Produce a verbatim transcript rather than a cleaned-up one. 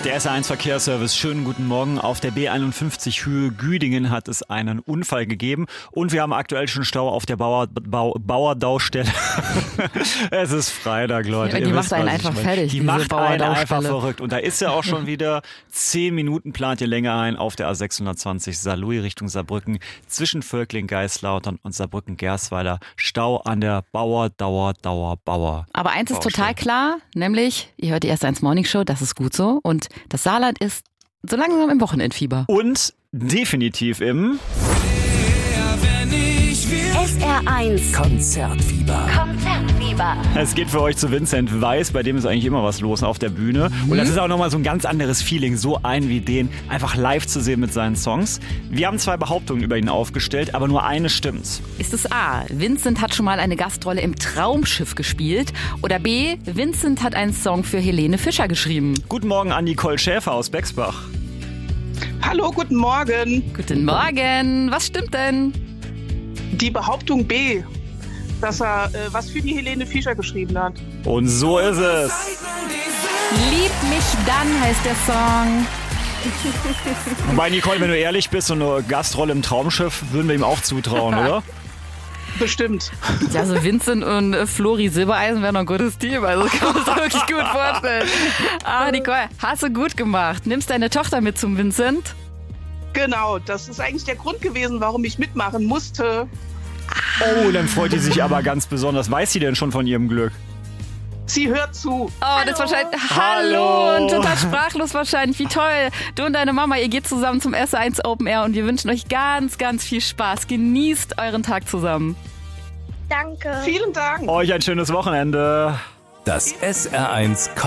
Der S R eins Verkehrsservice, schönen guten Morgen. Auf der B einundfünfzig Höhe Güdingen hat es einen Unfall gegeben und wir haben aktuell schon Stau auf der Bauer, Bau, Bauerdaustelle. Es ist Freitag, Leute. Ja, die Ihr macht wisst, einen was ich einfach meine. fertig, Die diese macht einen einfach Bauerdaustelle. verrückt. Und da ist ja auch schon wieder zehn Minuten plant ihr länger ein auf der A sechshundertzwanzig Saarlouis Richtung Saarbrücken zwischen Völkling-Geislautern und Saarbrücken-Gersweiler. Stau an der Bauer, Dauer, Dauer, Bauer. Aber eins ist Baustelle. total klar, nämlich, ihr hört die S eins Morning Show, das ist gut so. Und das Saarland ist so langsam im Wochenendfieber. Und definitiv im S R eins Konzertfieber. Konzertfieber. Es geht für euch zu Vincent Weiss, bei dem ist eigentlich immer was los auf der Bühne. Und das ist auch nochmal so ein ganz anderes Feeling, so einen wie den einfach live zu sehen mit seinen Songs. Wir haben zwei Behauptungen über ihn aufgestellt, aber nur eine stimmt. Ist es A, Vincent hat schon mal eine Gastrolle im Traumschiff gespielt? Oder B, Vincent hat einen Song für Helene Fischer geschrieben? Guten Morgen an Nicole Schäfer aus Bexbach. Hallo, guten Morgen. Guten Morgen, was stimmt denn? Die Behauptung B, dass er äh, was für die Helene Fischer geschrieben hat. Und so ist es. Lieb mich dann heißt der Song. Wobei, Nicole, wenn du ehrlich bist, so eine Gastrolle im Traumschiff würden wir ihm auch zutrauen, oder? Bestimmt. Ja, so Vincent und äh, Flori Silbereisen wären noch ein gutes Team. Also das kann man sich wirklich gut vorstellen. Ah, Nicole, hast du gut gemacht. Nimmst deine Tochter mit zum Vincent? Genau, das ist eigentlich der Grund gewesen, warum ich mitmachen musste. Oh, dann freut die sich aber ganz besonders. Weiß sie denn schon von ihrem Glück? Sie hört zu. Oh, das ist wahrscheinlich. Hallo. Hallo! Und total sprachlos wahrscheinlich. Wie toll. Du und deine Mama, ihr geht zusammen zum S R eins Open Air und wir wünschen euch ganz, ganz viel Spaß. Genießt euren Tag zusammen. Danke. Vielen Dank. Euch ein schönes Wochenende. Das S R eins